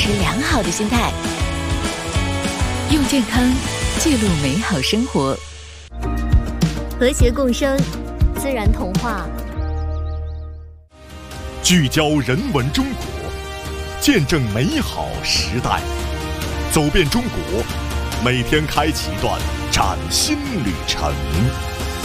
持良好的心态，用健康记录美好生活， 和谐共生，自然童话。 聚焦人文中国，见证美好时代，走遍中国，每天开启一段崭新旅程。